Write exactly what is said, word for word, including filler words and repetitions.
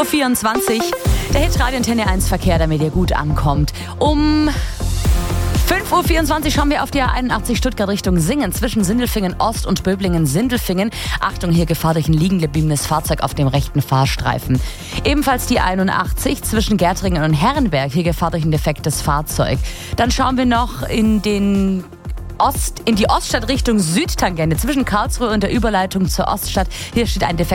Uhr vierundzwanzig. Der Hitradio Antenne eins Verkehr, damit ihr gut ankommt. Um fünf Uhr vierundzwanzig schauen wir auf die A einundachtzig Stuttgart Richtung Singen zwischen Sindelfingen Ost und Böblingen-Sindelfingen. Achtung, hier Gefahr durch ein liegen gebliebenes Fahrzeug auf dem rechten Fahrstreifen. Ebenfalls die einundachtzig zwischen Gärtringen und Herrenberg. Hier Gefahr durch ein defektes Fahrzeug. Dann schauen wir noch in den Ost, in die Oststadt Richtung Südtangente zwischen Karlsruhe und der Überleitung zur Oststadt. Hier steht ein defektes